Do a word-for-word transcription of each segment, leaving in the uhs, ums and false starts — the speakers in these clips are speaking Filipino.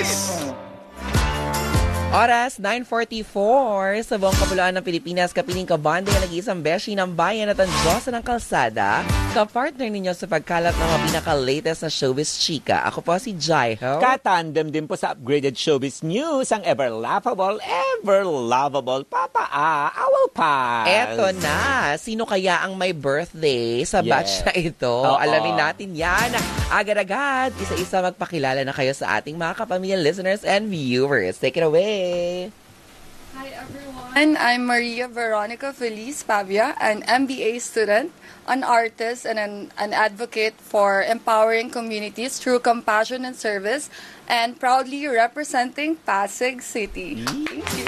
Oras, nine forty-four sa buong kabuluan ng Pilipinas. Kapiling kabande ang nag-iisang beshi ng bayan at ang Diyosa ng kalsada. Ka-partner ninyo sa pagkalat ng mga pinaka-latest na showbiz chika. Ako po si Jaiho. Katandem din po sa upgraded showbiz news ang ever-laughable, ever-lovable Papa A. Owl Paz. Eto na. Sino kaya ang may birthday sa Yes. batch na ito? Oo. Alamin natin yan. Agad-agad, isa-isa magpakilala na kayo sa ating mga kapamilya listeners and viewers. Take it away. Hi everyone, I'm Maria Veronica Feliz Pavia, an M B A student, an artist, and an, an advocate for empowering communities through compassion and service, and proudly representing Pasig City. Thank you.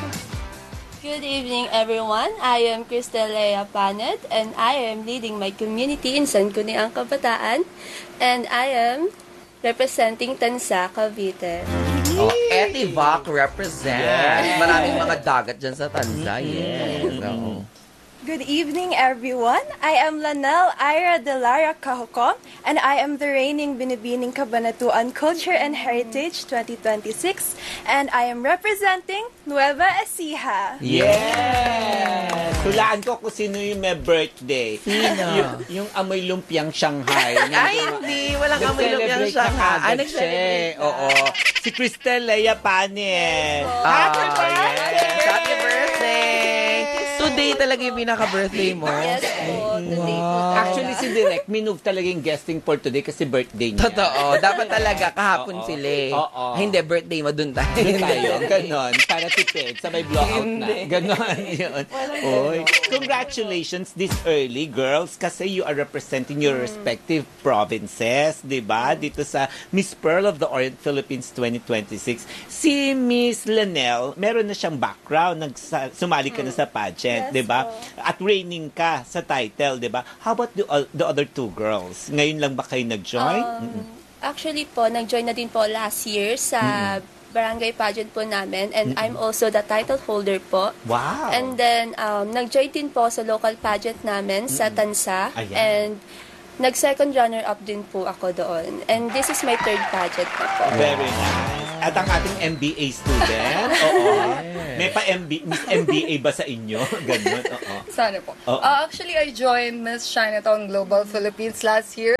Good evening, everyone. I am Cristelea Panet, and I am leading my community in Sangguniang Kabataan, and I am representing Tansa, Cavite. Oh, Etivac represent. Yes. Maraming mga dagat dyan sa Tanza. Yes. Oo. Good evening, everyone. I am Lanel Ira de Lara Cahucom, and I am the reigning Binibining Cabanatuan Culture and Heritage twenty twenty-six, and I am representing Nueva Ecija. Yes! Tulaan ko kung sino yung may birthday. Sino? Yung, yung amoy lumpiang Shanghai. Ay, hindi. Walang amoy lumpiang Shanghai. Ah, nag-celebrate ka. Oo. Si Cristelea Panet. Ah, Happy birthday! yes. Happy birthday! Today talaga yung pinaka-birthday mo? Yes po, today po. Actually, si Direk, minove talaga yung guesting for today kasi birthday niya. Totoo. Dapat talaga kahapon Oo. sila eh. Oo. Hindi, birthday mo. Dun tayo. Doon tayo, ganon. Para tipid, sa may blowout na. Ganon, yun. Oy, congratulations this early, girls, kasi you are representing your respective provinces, di ba? Dito sa Miss Pearl of the Orient Philippines twenty twenty-six. Si Miss Lanel, meron na siyang background, nagsa- sumali ka na sa pageant, Yes, di ba? po. At reigning ka sa title, di ba? How about the, o- the other two girls? Ngayon lang ba kayo nag-join? Mm-mm. Actually po, nag-join na din po last year sa barangay pageant po namin, and I'm also the title holder po. Wow! And then, um, nag-join din po sa local pageant namin sa Tansa. Ayan. And nag-second runner-up din po ako doon. And this is my third pageant na po. Very nice. At ang ating M B A student, oo. May pa M B, Miss M B A ba sa inyo? Ganun, oo. Sana po. Oo. Uh, actually, I joined Miss Chinatown Global Philippines last year,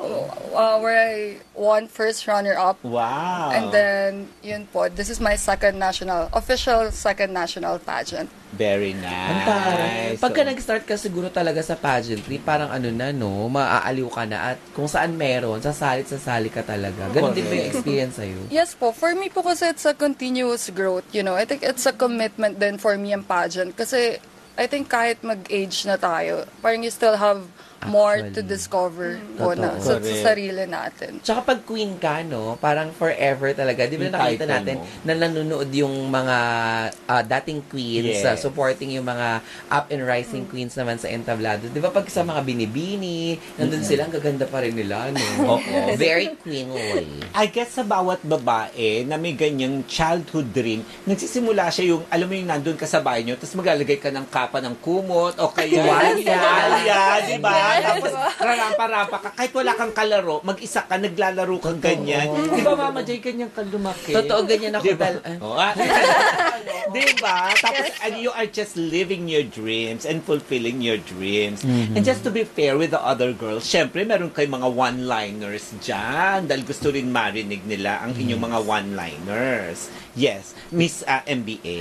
uh, where I won first runner-up. Wow. And then, yun po, this is my second national, official second national pageant. Very Ang nice. taray. Pagka So, nag-start ka siguro talaga sa pageantry, parang ano na, no? Maaaliw ka na at kung saan meron, sasalit sasali ka talaga. Ganon din ba yung experience sa'yo? Yes po, for me po kasi it's a continuous growth, you know. I think it's a commitment then for me and pageant. Kasi I think kahit mag-age na tayo, parang you still have more to Actually. discover po na Totoo. sa, sa Correct. sarili natin. Tsaka pag queen ka, no, parang forever talaga. Di ba Yung nakita title natin mo. na nanonood yung mga ah, dating queens, Yes. ah, supporting yung mga up and rising queens naman sa entablado. Di ba pag sa mga binibini, nandun sila, ang gaganda pa rin nila, no? Oo. Very queenly. I guess sa bawat babae na may ganyang childhood dream, nagsisimula siya yung, alam mo yung nandun ka sa bahay nyo, tapos maglalagay ka ng kapa ng kumot, o kaya Tuwalya. tuwalya, di ba? Yes. Tapos rarampa-rampa ka. Kahit wala kang kalaro, mag-isa ka, naglalaro kang ganyan. Di ba, Mama Jay, ganyan ka lumaki? Totoo, ganyan ako. Di ba? dal- ah. Oh, ah. Di ba? Tapos, and you are just living your dreams and fulfilling your dreams. And just to be fair with the other girls, syempre, meron kayong mga one-liners dyan dahil gusto rin marinig nila ang inyong mga one-liners. Yes, Miss uh, M B A.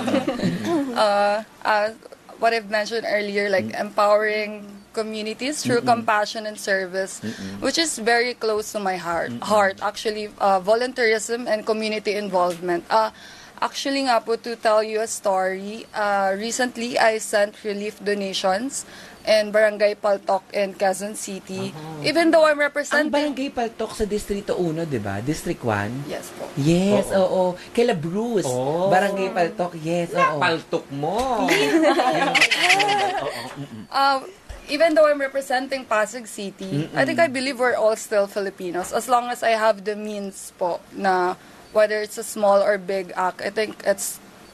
Uh, uh, what I've mentioned earlier, like empowering communities through compassion and service, which is very close to my heart. Heart, actually, uh, volunteerism and community involvement. Uh, actually, nga po, to tell you a story, uh, recently I sent relief donations in Barangay Paltok in Quezon City. Even though I'm Ang representing... barangay Paltok sa Distrito one, di ba? District one? Yes po. Yes, oo. Kaila Bruce. Oh. Barangay Paltok, yes, oo. Paltok mo. Uh, even though I'm representing Pasig City, I think I believe we're all still Filipinos. As long as I have the means po na whether it's a small or big act, I think it's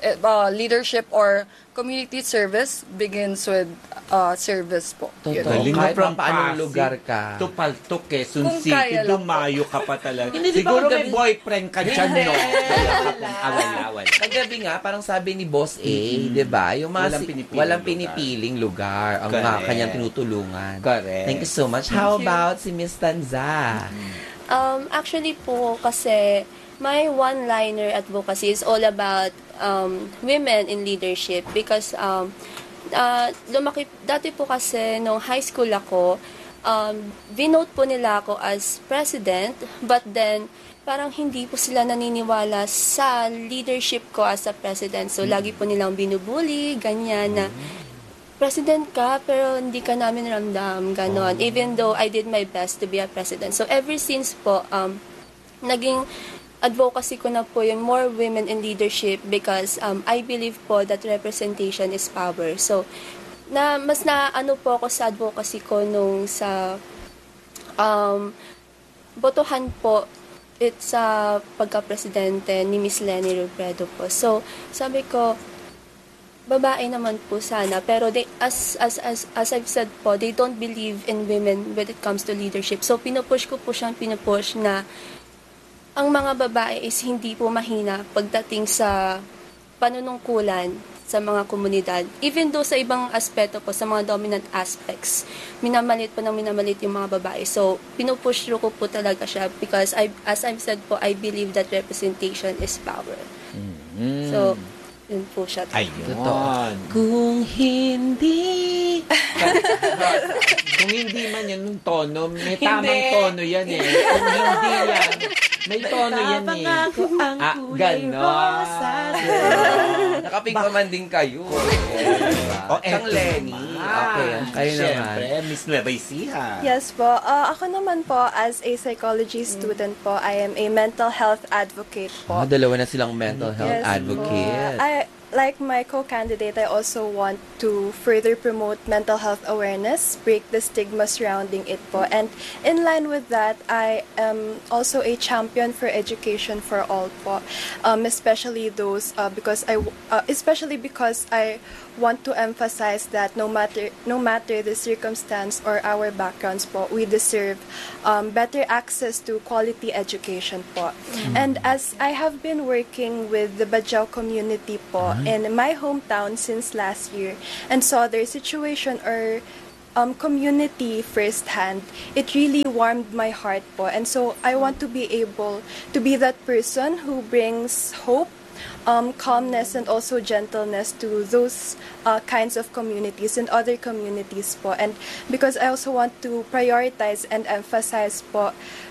uh, leadership or community service begins with uh, service po. Totoo. Galing Kahit mo from pa paanong Pasig lugar ka. to Paltok, Quezon Kung City, kaya lang po. dumayo ka pa talaga. Hindi, di ba Siguro ang may gabi- boyfriend ka dyan, no? Kaya ka Wala. ah, wala, wala. Kagabi nga, parang sabi ni Boss A, di ba? Yung mga Walang si- pinipiling walang lugar. pinipiling lugar ang Correct. mga kanyang tinutulungan. Correct. Thank you so much. How about si Miss Tanza? Um, actually po, kasi my one-liner advocacy is all about um, women in leadership because um, uh, lumaki, dati po kasi nung high school ako, um, vinote po nila ako as president, but then parang hindi po sila naniniwala sa leadership ko as a president. So, lagi po nilang binubuli, ganyan na, president ka, pero hindi ka namin ramdam, ganon. Even though I did my best to be a president. So, ever since po, um, naging advocacy ko na po yung more women in leadership because um, I believe po that representation is power. So, na mas na ano po ako sa advocacy ko nung sa um, botohan po it sa pagka-presidente ni Miss Leni Robredo po. So, sabi ko, babae naman po sana, pero they, as, as, as, as I've said po, they don't believe in women when it comes to leadership. So, pinupush ko po siyang pinupush na ang mga babae is hindi po mahina pagdating sa panunungkulan sa mga komunidad. Even though sa ibang aspeto po, sa mga dominant aspects, minamalit po ng minamalit yung mga babae. So, pinupush ko po talaga siya because I, as I've said po, I believe that representation is power. Mm. So, yun po siya. Ayun. Kung hindi... Kung hindi man yan yung tono, may tamang tono yan eh. Kung hindi yan, may tono yan eh. Pangako ang Ah, kulay ganon. rosas. Nakapig pa man din kayo. O, Kang eto Lenny. naman. Okay, kayo naman. Siyempre, Miss Nueva Ecija. Yes po. Uh, ako naman po, as a psychology student po, I am a mental health advocate po. Oh, dalawa na silang mental health Yes po. advocate. I, like my co-candidate, I also want to further promote mental health awareness, break the stigma surrounding it po. And in line with that, I am also a champion for education for all po. Um, especially those, uh, because I, uh, especially because I want to emphasize that no matter no matter the circumstance or our backgrounds po, we deserve um, better access to quality education po. And as I have been working with the Bajau community po in my hometown since last year and saw their situation or um, community firsthand, it really warmed my heart po. And so I want to be able to be that person who brings hope, Um, calmness and also gentleness to those uh, kinds of communities and other communities po. And because I also want to prioritize and emphasize po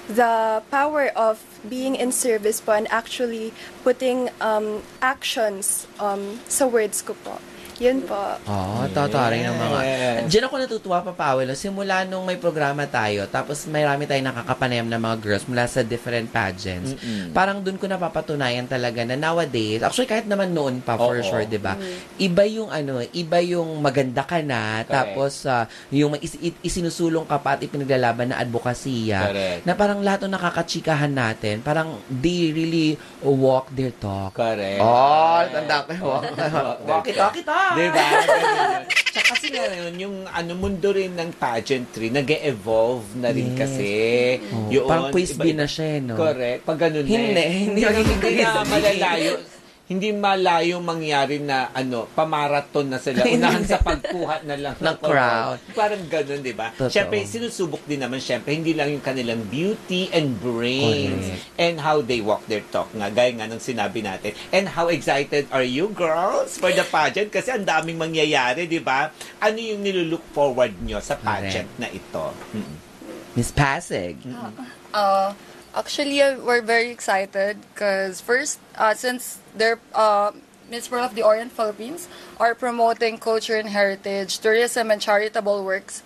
the power of being in service po and actually putting um, actions um, sa words ko po. Yun po. Oo, oh, totoo rin ng mga... Diyan ako natutuwa, Papa Awel. Simula nung may programa tayo, tapos marami tayong nakakapanayam na mga girls mula sa different pageants. Mm-mm. Parang dun ko napapatunayan talaga na nowadays, actually kahit naman noon pa for Oo. sure, di ba? Iba yung ano, iba yung maganda ka na, Correct. tapos uh, yung may is- is- isinusulong ka pa at ipinaglalaban na advokasya, Correct. na parang lahat ng nakakachikahan natin, parang they really walk their talk. Correct. Oh, tanda ko yung walk. Walk it, walk it, talk. Diba? Ganun yun. Tsaka kasi ngayon, yung ano, mundo rin ng pageantry, nag-e-evolve na rin Yes. kasi. Oh, Yun, parang quiz iba- bee na siya, no? Correct. Pag ganun Hindi, na eh. hindi Hindi, magiging hindi quiz na bee. malalayo. Hindi malayo mangyari na ano, pamarathon na sila. Unahan sa pagkuha na lang Ng crowd. Parang ganun, di ba? Totoo. Siyempre, sinusubok din naman, siyempre, hindi lang yung kanilang beauty and brains Correct. and how they walk their talk nga. Gaya nga ng sinabi natin. And how excited are you, girls, for the pageant? Kasi ang daming mangyayari, di ba? Ano yung nilulook forward nyo sa pageant na ito? Mm-mm. Miss Pasig. Uh, actually, uh, we're very excited because first, uh, since they're uh, Miss World of the Orient Philippines are promoting culture and heritage, tourism and charitable works,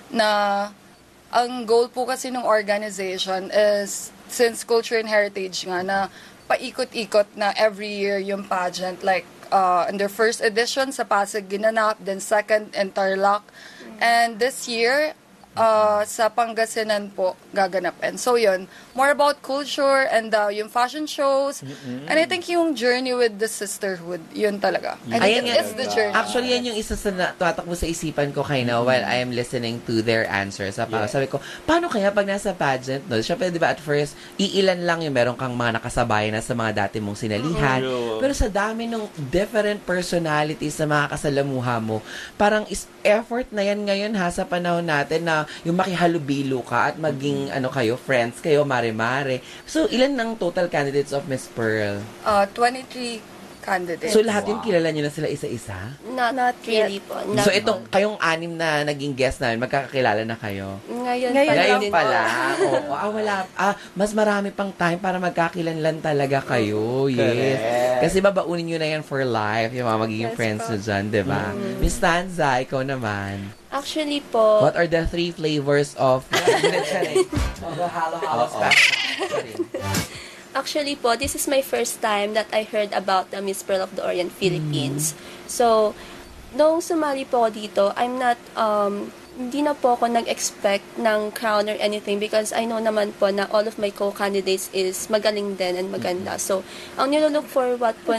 na ang goal po kasi ng organization is since culture and heritage nga na paikot-ikot na every year yung pageant, like uh, in their first edition sa Pasig ginanap, then second in Tarlac, and this year uh, sa Pangasinan po gaganapin. So yun, more about culture and uh, yung fashion shows. Mm-mm. And I think yung journey with the sisterhood, yun talaga. I think Ayan, it is the journey. Actually, yan yung isa sa tatakbo sa isipan ko kayo na while I am listening to their answers. Ah, yeah. Sabi ko, paano kaya pag nasa pageant, no? Siyempre, di ba, at first, iilan lang yung meron kang mga nakasabay na sa mga dati mong sinalihan. Mm-hmm. Pero sa dami ng different personalities na mga kasalamuha mo, parang is effort na yan ngayon ha, sa panahon natin na yung makihalubilo ka at maging ano kayo, friends kayo, mare-mare. So, ilan ng total candidates of Miss Pearl? Uh, twenty-three candidates. So, lahat Wow. yun, kilala nyo na sila isa-isa? Not, Not really yet. po. Not So, itong kayong anim na naging guest namin, magkakakilala na kayo? Ngayon, Ngayon pa Ngayon din pala. po. Oo. Ah, wala. Ah, mas marami pang time para magkakilanlan talaga kayo. Yes. Correct. Kasi babaunin nyo na yan for life, yung mga magiging Yes, friends po. nyo dyan, di ba? Mm. Miss Tanza, ikaw naman. Actually po, What are the three flavors of... Halo-halo special. Actually po, this is my first time that I heard about the Miss Pearl of the Orient Philippines. So, nung sumali po ako dito, I'm not, um, hindi na po ako nag-expect ng crown or anything because I know naman po na all of my co-candidates is magaling din and maganda. So, ang nilook forward po,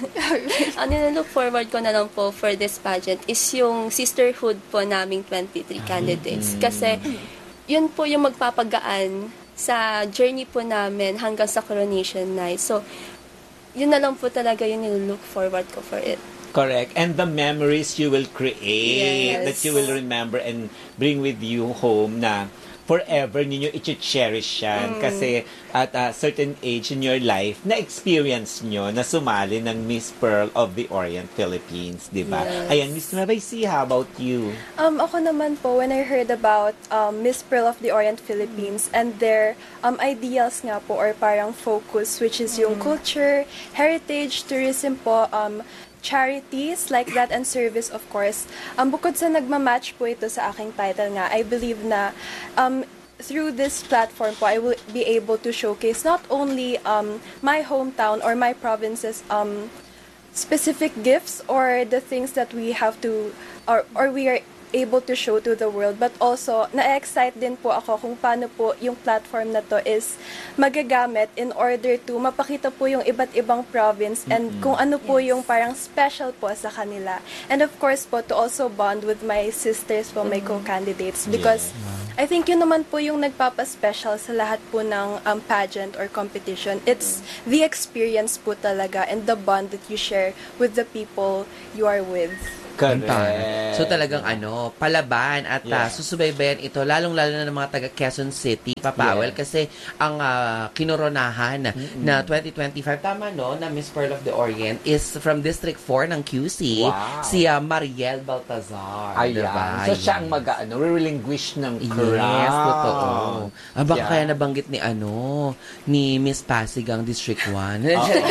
ang nilook forward ko na lang po for this pageant is yung sisterhood po naming twenty-three candidates. Kasi, yun po yung magpapagaan sa journey po namin hanggang sa coronation night. So, yun na lang po talaga yung nilook forward ko for it. Correct. And the memories you will create, Yes. that you will remember and bring with you home na forever ninyo i-cherish yan. Mm. Kasi at a certain age in your life, na-experience nyo na sumali ng Miss Pearl of the Orient Philippines, di ba? Yes. Ayan, Miss Mabaysi, how about you? Um, ako naman po, when I heard about um, Miss Pearl of the Orient Philippines and their um, ideals nga po or parang focus, which is yung culture, heritage, tourism po, um, charities like that and service of course. Um, bukod sa nagmamatch po ito sa aking title nga, I believe na um, through this platform po, I will be able to showcase not only um, my hometown or my province's um, specific gifts or the things that we have to or, or we are able to show to the world, but also na-excite din po ako kung paano po yung platform na to is magagamit in order to mapakita po yung iba't ibang province and mm-hmm. kung ano po yes. yung parang special po sa kanila. And of course po, to also bond with my sisters po, mm-hmm. my co-candidates because yeah. I think yun naman po yung nagpapa-special sa lahat po ng um, pageant or competition. It's mm-hmm. the experience po talaga and the bond that you share with the people you are with. Correct. So talagang ano, palaban at yeah. uh, susubaybayan ito lalong-lalo na ng mga taga Quezon City, Papawel yeah. kasi ang uh, kinoronahan mm-hmm. na twenty twenty-five tama no na Miss Pearl of the Orient is from District four ng Q C, wow. si uh, Mariel Baltazar. Ayan. Diba? So siya ang mag-ano, relinquish ng crown. Yes, totoo. Ah, baka yeah. kaya nabanggit ni ano, ni Miss Pasig ang District one.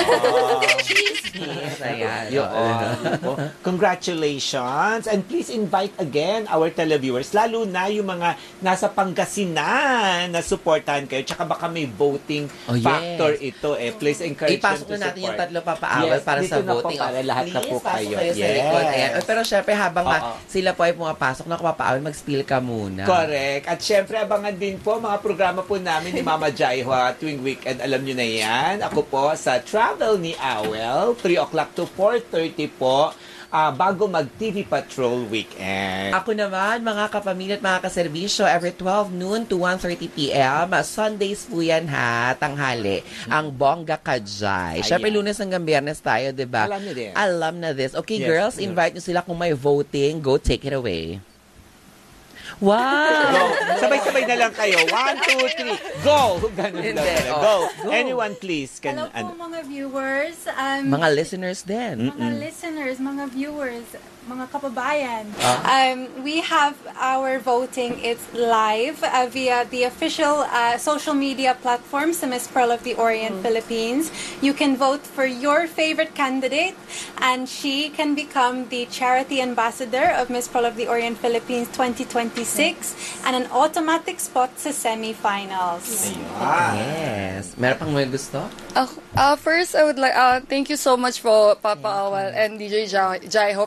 Yes, ayan. Oh, congratulations. And please invite again our televiewers, lalo na yung mga nasa Pangasinan na supportahan kayo. Tsaka baka may voting oh, yes. factor ito eh. Please encourage Ipasok them to na natin support. yung tatlo papaawal yes, para sa voting. Yes, para lahat please, na po kayo. kayo sa yes. likod. Ayan. Pero syempre, habang nga Uh-oh. sila po ay pumapasok na papaawal, mag-spill ka muna. Correct. At syempre, abangan din po mga programa po namin ni Mama Jaiwa tuwing weekend. Alam nyo na yan. Ako po sa Travel ni Awel, three o'clock to four thirty po. Uh, bago mag-T V Patrol Weekend. Ako naman, mga kapamilya at mga kaserbisyo, every twelve noon to one thirty p.m. Sundays po yan ha, tanghali. Ang Bongga Kajay. Siyempre, Lunes hanggang Biyernes tayo, di ba? Alam na din. Alam na this. Okay, yes, girls, yes. invite nyo sila kung may voting. Go, take it away. Wow! Go. Sabay-sabay na lang kayo. One, two, three. Go! Ganun lang. Oh. Go. Go. Anyone, please. Can, Hello po ano. mga viewers. Um, Mga listeners din. mga Mm-mm. listeners, mga viewers, mga kababayan. Ah. Um, we have our voting. It's live uh, via the official uh, social media platform sa Miss Pearl of the Orient mm. Philippines. You can vote for your favorite candidate and she can become the charity ambassador of Miss Pearl of the Orient Philippines twenty twenty-six mm. and an automatic spot sa semifinals. Yeah. Yes. Meron pang may gusto? Uh, uh, first, I would like, uh, thank you so much po, Papa Awal and D J Jai- Jaiho for having us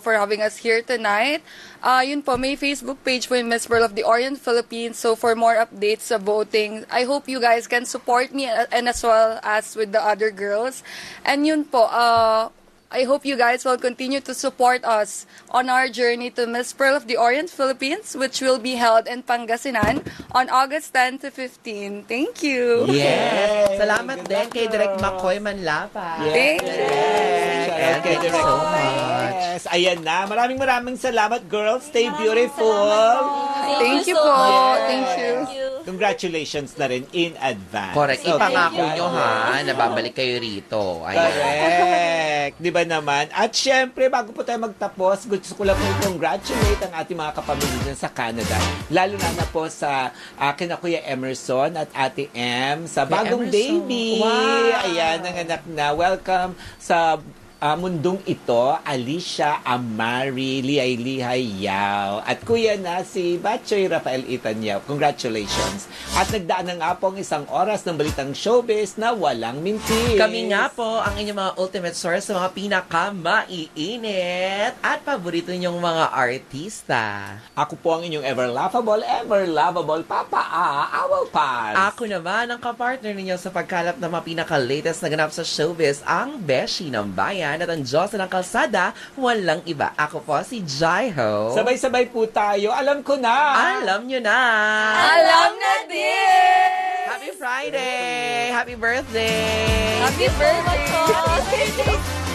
us here tonight. Uh, yun po, may Facebook page po yung Miss Pearl of the Orient Philippines. So for more updates sa voting, I hope you guys can support me and as well as with the other girls. And yun po, uh, I hope you guys will continue to support us on our journey to Miss Pearl of the Orient Philippines, which will be held in Pangasinan on August tenth to fifteenth. Thank you. Yes. Salamat din kay Direk Makoy Manlapa. Yes. Thank you. Yes. And thank you so much. Yes. Ayan na. Maraming maraming salamat, girls. Stay beautiful. Thank you so po. much. Thank you. Congratulations na rin in advance. Correct. Okay. Ipangako nyo ha, na babalik kayo rito. Ayan. Correct. Di ba naman? At syempre, bago po tayo magtapos, gusto ko lang po congratulate ang ating mga kapamilya sa Canada. Lalo na na po sa akin na Kuya Emerson at Ate M sa bagong Emerson. baby. Wow. Ayan, nanganak na. Welcome sa Uh, mundong ito, Alicia Amari Lihay-Lihay Yao. At kuya na si Batchoy Rafael Itan Yao. Congratulations. At nagdaan na nga po ang isang oras ng balitang showbiz na walang mintis. Kami nga po ang inyong mga ultimate source sa mga pinaka-maiinit at paborito ninyong mga artista. Ako po ang inyong ever laughable, ever lovable Papa A. Awal Paz. Ako naman ang kapartner ninyo sa pagkalap ng mga pinaka-latest na ganap sa showbiz, ang Beshi ng Bayan at ang Diyosa ng Kalsada, walang iba. Ako po si Jaiho. Sabay-sabay po tayo. Alam ko na. Alam nyo na. Alam na din! Happy Friday! Happy birthday! Happy birthday!